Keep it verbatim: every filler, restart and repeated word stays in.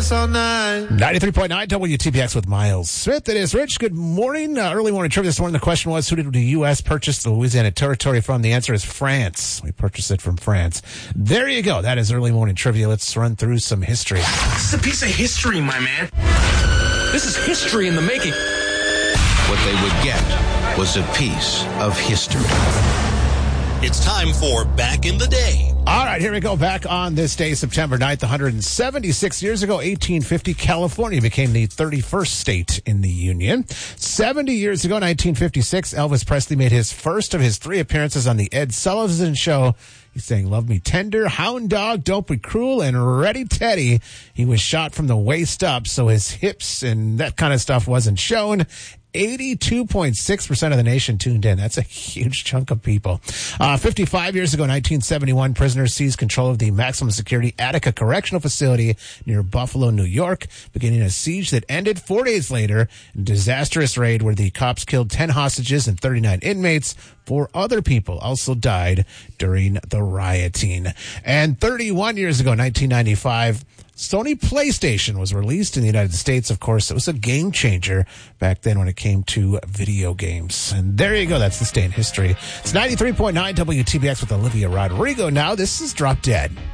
us all night. ninety-three point nine W T B X with Miles Smith. It is Rich. Good morning. Uh, early morning trivia this morning. The question was, who did the U S purchase the Louisiana Territory from? The answer is France. We purchased it from France. There you go. That is early morning trivia. Let's run through some history. This is a piece of history, my man. This is history in the making. What they would get was a piece of history. It's time for Back in the Day. All right, here we go. Back on this day, September ninth, one hundred seventy-six years ago, eighteen fifty, California became the thirty-first state in the Union. seventy years ago, nineteen fifty-six, Elvis Presley made his first of his three appearances on the Ed Sullivan Show. He sang Love Me Tender, Hound Dog, Don't Be Cruel, and Ready Teddy. He was shot from the waist up, so his hips and that kind of stuff wasn't shown. eighty-two point six percent of the nation tuned in. That's a huge chunk of people. Uh, fifty-five years ago, nineteen seventy-one, prisoners seized control of the maximum security Attica Correctional Facility near Buffalo, New York, beginning a siege that ended four days later in a disastrous raid where the cops killed ten hostages and thirty-nine inmates. Four other people also died during the rioting. And thirty-one years ago, nineteen ninety-five, Sony PlayStation was released in the United States. Of course, it was a game changer back then when it came to video games. And there you go. That's this day in history. It's ninety-three point nine W T B X with Olivia Rodrigo. Now, this is Drop Dead.